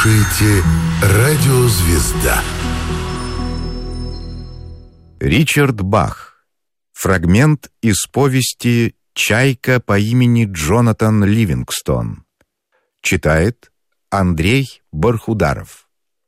слушаете «Радио Звезда». Ричард Бах. Фрагмент из повести «Чайка по имени Джонатан Ливингстон». Читает Андрей Бархударов.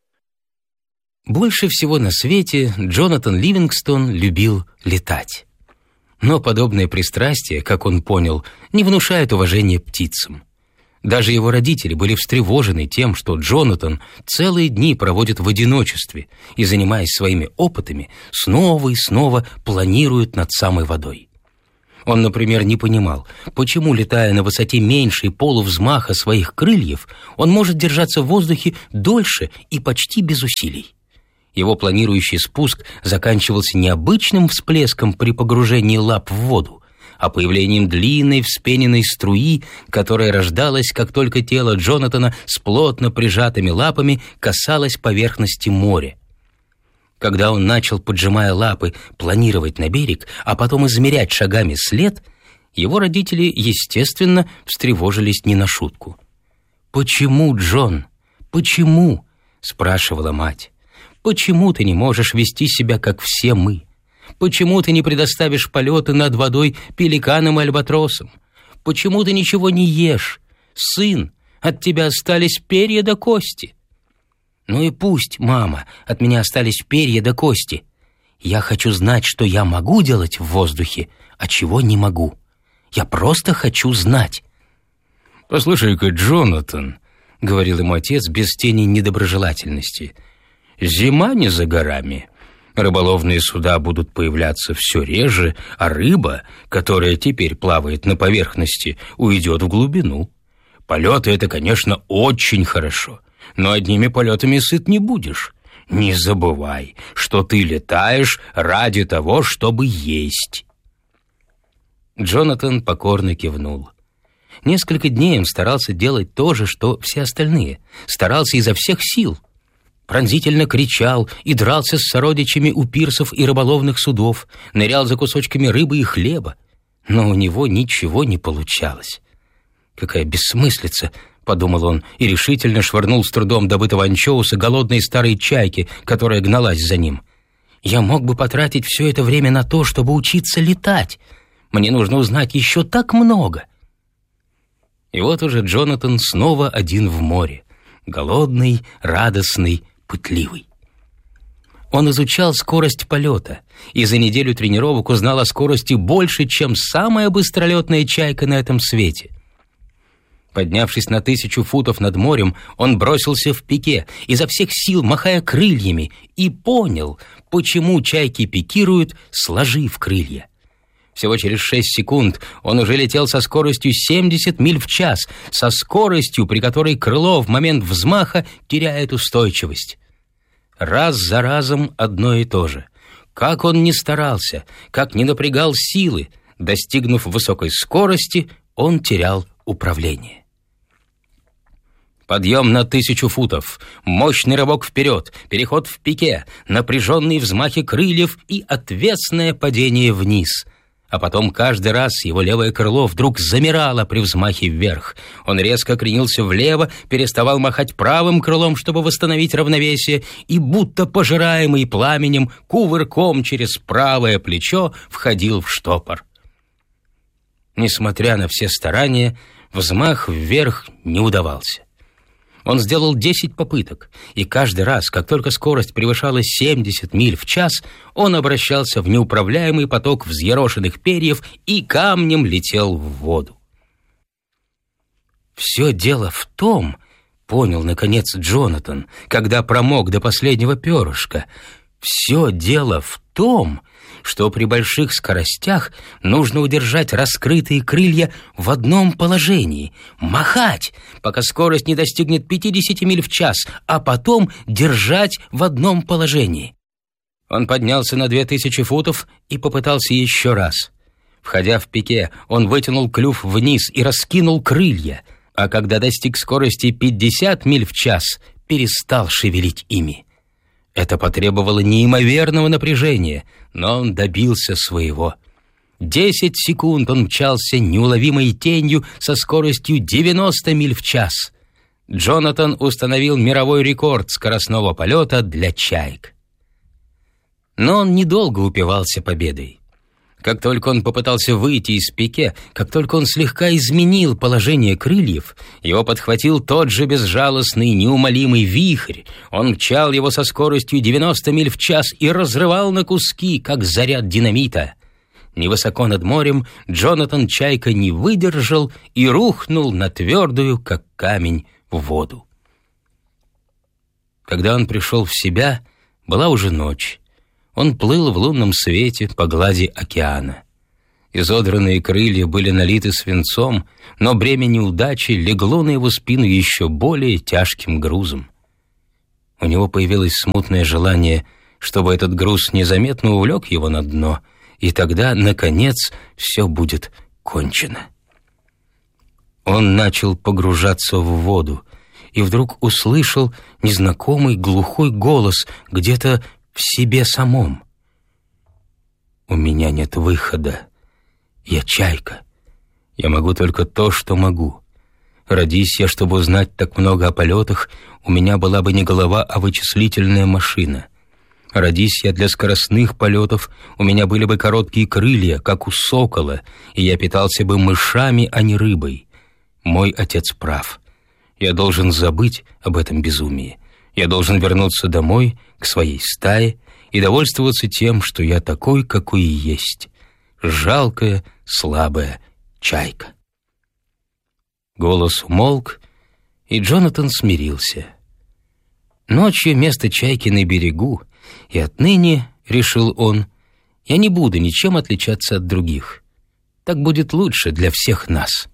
Больше всего на свете Джонатан Ливингстон любил летать. Но подобное пристрастие, как он понял, не внушает уважения птицам. Даже его родители были встревожены тем, что Джонатан целые дни проводит в одиночестве и, занимаясь своими опытами, снова и снова планирует над самой водой. Он, например, не понимал, почему, летая на высоте меньшей полувзмаха своих крыльев, он может держаться в воздухе дольше и почти без усилий. Его планирующий спуск заканчивался не обычным всплеском при погружении лап в воду, а появлением длинной вспененной струи, которая рождалась, как только тело Джонатана с плотно прижатыми лапами касалось поверхности моря. Когда он начал, поджимая лапы, планировать на берег, а потом измерять шагами след, его родители, естественно, встревожились не на шутку. «Почему, Джон? Почему?» — спрашивала мать. «Почему ты не можешь вести себя, как все мы? Почему ты не предоставишь полеты над водой пеликанам и альбатросам? Почему ты ничего не ешь? Сын, от тебя остались перья до кости». «Ну и пусть, мама, от меня остались перья до кости. Я хочу знать, что я могу делать в воздухе, а чего не могу. Я просто хочу знать». «Послушай-ка, Джонатан», — говорил ему отец без тени недоброжелательности, — «зима не за горами. Рыболовные суда будут появляться все реже, а рыба, которая теперь плавает на поверхности, уйдет в глубину. Полеты — это, конечно, очень хорошо, но одними полетами сыт не будешь. Не забывай, что ты летаешь ради того, чтобы есть». Джонатан покорно кивнул. Несколько дней он старался делать то же, что все остальные. Старался изо всех сил. Пронзительно кричал и дрался с сородичами у пирсов и рыболовных судов, нырял за кусочками рыбы и хлеба. Но у него ничего не получалось. «Какая бессмыслица!» — подумал он и решительно швырнул с трудом добытого анчоуса голодной старой чайке, которая гналась за ним. «Я мог бы потратить все это время на то, чтобы учиться летать. Мне нужно узнать еще так много». И вот уже Джонатан снова один в море. Голодный, радостный, пытливый. Он изучал скорость полета и за неделю тренировок узнал о скорости больше, чем самая быстролетная чайка на этом свете. Поднявшись на 1000 футов над морем, он бросился в пике, изо всех сил махая крыльями, и понял, почему чайки пикируют, сложив крылья. Всего через 6 секунд он уже летел со скоростью 70 миль в час, со скоростью, при которой крыло в момент взмаха теряет устойчивость. Раз за разом одно и то же. Как он ни старался, как ни напрягал силы, достигнув высокой скорости, он терял управление. Подъем на 1000 футов, мощный рывок вперед, переход в пике, напряженные взмахи крыльев и отвесное падение вниз. А потом каждый раз его левое крыло вдруг замирало при взмахе вверх. Он резко кренился влево, переставал махать правым крылом, чтобы восстановить равновесие, и, будто пожираемый пламенем, кувырком через правое плечо входил в штопор. Несмотря на все старания, взмах вверх не удавался. Он сделал 10 попыток, и каждый раз, как только скорость превышала 70 миль в час, он обращался в неуправляемый поток взъерошенных перьев и камнем летел в воду. «Все дело в том, — понял, наконец, Джонатан, когда промок до последнего перышка, — все дело в том, что при больших скоростях нужно удержать раскрытые крылья в одном положении, махать, пока скорость не достигнет 50 миль в час, а потом держать в одном положении». Он поднялся на 2000 футов и попытался еще раз. Входя в пике, он вытянул клюв вниз и раскинул крылья, а когда достиг скорости 50 миль в час, перестал шевелить ими. Это потребовало неимоверного напряжения, но он добился своего. 10 секунд он мчался неуловимой тенью со скоростью 90 миль в час. Джонатан установил мировой рекорд скоростного полета для чаек. Но он недолго упивался победой. Как только он попытался выйти из пике, как только он слегка изменил положение крыльев, его подхватил тот же безжалостный, неумолимый вихрь. Он мчал его со скоростью 90 миль в час и разрывал на куски, как заряд динамита. Невысоко над морем Джонатан Чайка не выдержал и рухнул на твердую, как камень, воду. Когда он пришел в себя, была уже ночь. Он плыл в лунном свете по глади океана. Изодранные крылья были налиты свинцом, но бремя неудачи легло на его спину еще более тяжким грузом. У него появилось смутное желание, чтобы этот груз незаметно увлек его на дно, и тогда, наконец, все будет кончено. Он начал погружаться в воду и вдруг услышал незнакомый глухой голос где-то в себе самом. «У меня нет выхода. Я чайка. Я могу только то, что могу. Родись я, чтобы узнать так много о полетах, у меня была бы не голова, а вычислительная машина. Родись я для скоростных полетов, у меня были бы короткие крылья, как у сокола, и я питался бы мышами, а не рыбой. Мой отец прав. Я должен забыть об этом безумии. Я должен вернуться домой, к своей стае, и довольствоваться тем, что я такой, какой и есть. Жалкая, слабая чайка». Голос умолк, и Джонатан смирился. Ночью место чайки на берегу, и отныне, решил он, я не буду ничем отличаться от других. Так будет лучше для всех нас.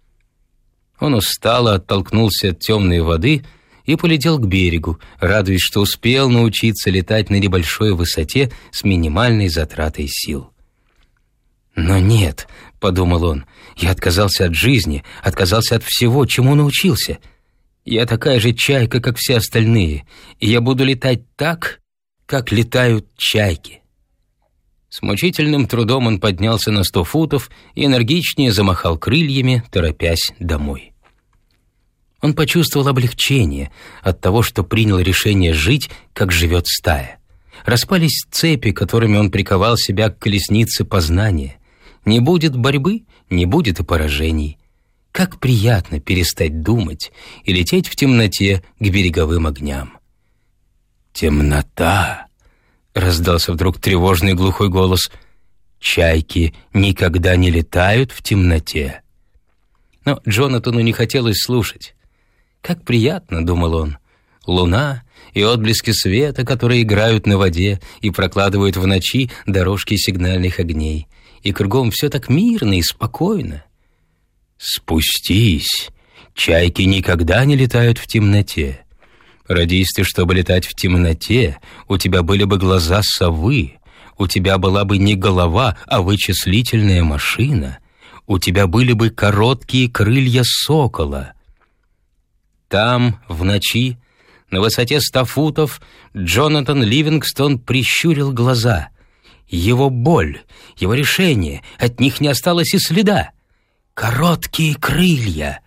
Он устало оттолкнулся от темной воды и полетел к берегу, радуясь, что успел научиться летать на небольшой высоте с минимальной затратой сил. «Но нет», — подумал он, — «я отказался от жизни, отказался от всего, чему научился. Я такая же чайка, как все остальные, и я буду летать так, как летают чайки». С мучительным трудом он поднялся на 100 футов и энергичнее замахал крыльями, торопясь домой. Он почувствовал облегчение от того, что принял решение жить, как живет стая. Распались цепи, которыми он приковал себя к колеснице познания. Не будет борьбы, не будет и поражений. Как приятно перестать думать и лететь в темноте к береговым огням. «Темнота!» — раздался вдруг тревожный глухой голос. «Чайки никогда не летают в темноте». Но Джонатану не хотелось слушать. «Как приятно», — думал он, — «луна и отблески света, которые играют на воде и прокладывают в ночи дорожки сигнальных огней. И кругом все так мирно и спокойно». «Спустись! Чайки никогда не летают в темноте. Родись ты, чтобы летать в темноте, у тебя были бы глаза совы, у тебя была бы не голова, а вычислительная машина, у тебя были бы короткие крылья сокола». Там, в ночи, на высоте 100 футов, Джонатан Ливингстон прищурил глаза. Его боль, его решение, от них не осталось и следа. Короткие крылья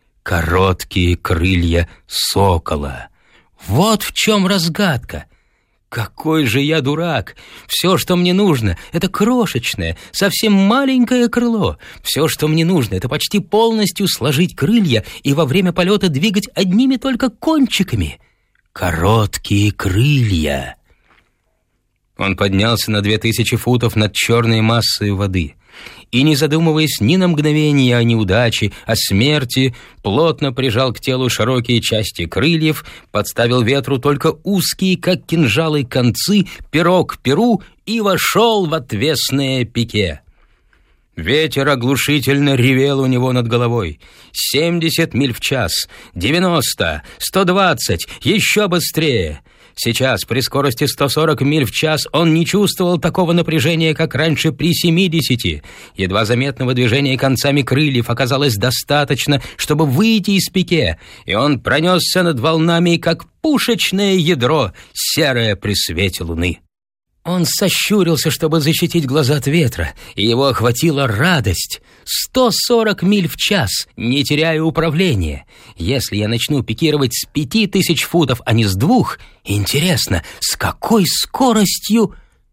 сокола. Вот в чем разгадка. Какой же я дурак! Все, что мне нужно, это крошечное, совсем маленькое крыло. Все, что мне нужно, это почти полностью сложить крылья и во время полета двигать одними только кончиками. Короткие крылья. Он поднялся на 2000 футов над черной массой воды и, не задумываясь ни на мгновение о неудаче, о смерти, плотно прижал к телу широкие части крыльев, подставил ветру только узкие, как кинжалы, концы, перо к перу и вошел в отвесное пике. Ветер оглушительно ревел у него над головой. 70 миль в час, 90, 120, еще быстрее. Сейчас, при скорости 140 миль в час, он не чувствовал такого напряжения, как раньше при 70. Едва заметного движения концами крыльев оказалось достаточно, чтобы выйти из пике, и он пронесся над волнами, как пушечное ядро, серое при свете луны. Он сощурился, чтобы защитить глаза от ветра, и его охватила радость. 140 миль в час, не теряя управления. Если я начну пикировать с 5000 футов, а не с 2, интересно, с какой скоростью?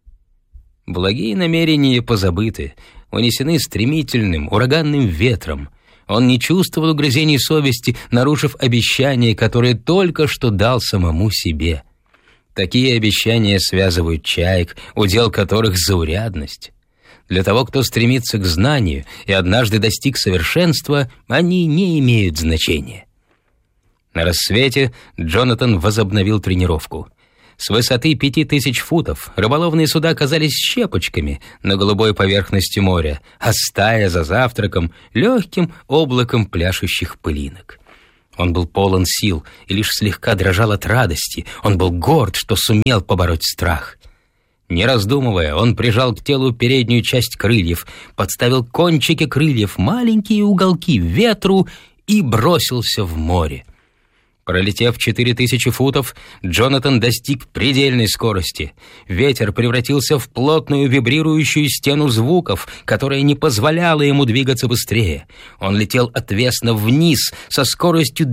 Благие намерения позабыты, унесены стремительным, ураганным ветром. Он не чувствовал угрызений совести, нарушив обещание, которое только что дал самому себе. Такие обещания связывают чаек, удел которых заурядность. Для того, кто стремится к знанию и однажды достиг совершенства, они не имеют значения. На рассвете Джонатан возобновил тренировку. С высоты 5000 футов рыболовные суда казались щепочками на голубой поверхности моря, а стая за завтраком — легким облаком пляшущих пылинок. Он был полон сил и лишь слегка дрожал от радости. Он был горд, что сумел побороть страх. Не раздумывая, он прижал к телу переднюю часть крыльев, подставил кончики крыльев, маленькие уголки ветру и бросился в море. Пролетев 4000 футов, Джонатан достиг предельной скорости. Ветер превратился в плотную вибрирующую стену звуков, которая не позволяла ему двигаться быстрее. Он летел отвесно вниз со скоростью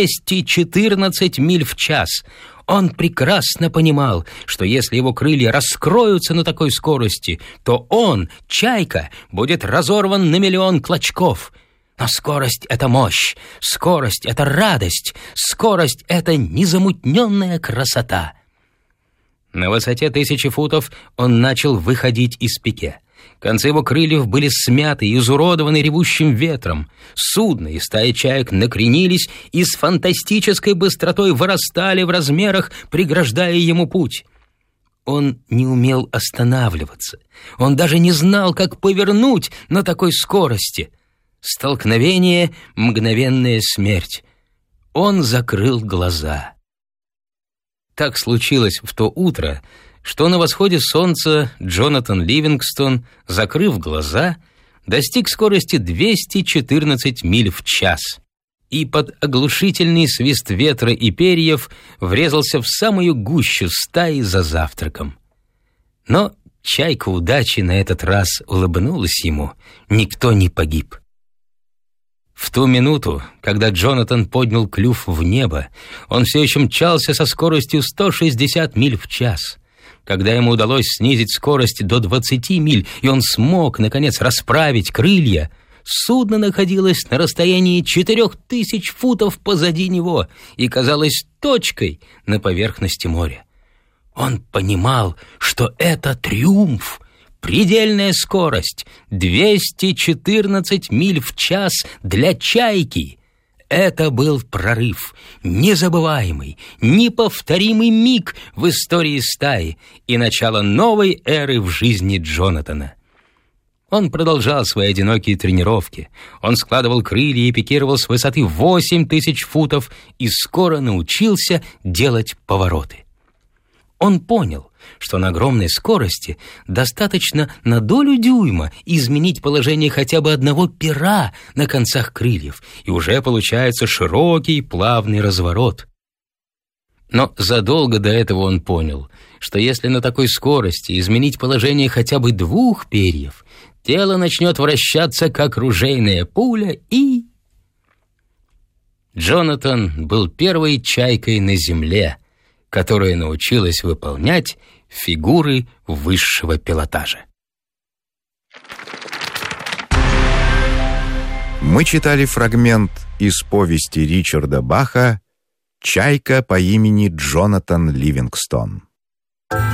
214 миль в час. Он прекрасно понимал, что если его крылья раскроются на такой скорости, то он, чайка, будет разорван на миллион клочков. Но скорость — это мощь, скорость — это радость, скорость — это незамутненная красота. На высоте 1000 футов он начал выходить из пике. Концы его крыльев были смяты и изуродованы ревущим ветром. Судно и стаи чаек накренились и с фантастической быстротой вырастали в размерах, преграждая ему путь. Он не умел останавливаться. Он даже не знал, как повернуть на такой скорости. Столкновение — мгновенная смерть. Он закрыл глаза. Так случилось в то утро, что на восходе солнца Джонатан Ливингстон, закрыв глаза, достиг скорости 214 миль в час и под оглушительный свист ветра и перьев врезался в самую гущу стаи за завтраком. Но чайка удачи на этот раз улыбнулась ему, никто не погиб. В ту минуту, когда Джонатан поднял клюв в небо, он все еще мчался со скоростью 160 миль в час. Когда ему удалось снизить скорость до 20 миль, и он смог, наконец, расправить крылья, судно находилось на расстоянии 4000 футов позади него и казалось точкой на поверхности моря. Он понимал, что это триумф. Предельная скорость — 214 миль в час для чайки. Это был прорыв, незабываемый, неповторимый миг в истории стаи и начало новой эры в жизни Джонатана. Он продолжал свои одинокие тренировки. Он складывал крылья и пикировал с высоты 8000 футов и скоро научился делать повороты. Он понял, что на огромной скорости достаточно на долю дюйма изменить положение хотя бы одного пера на концах крыльев, и уже получается широкий плавный разворот. Но задолго до этого он понял, что если на такой скорости изменить положение хотя бы 2 перьев, тело начнет вращаться, как ружейная пуля, и... Джонатан был первой чайкой на земле, которая научилась выполнять фигуры высшего пилотажа. Мы читали фрагмент из повести Ричарда Баха «Чайка по имени Джонатан Ливингстон».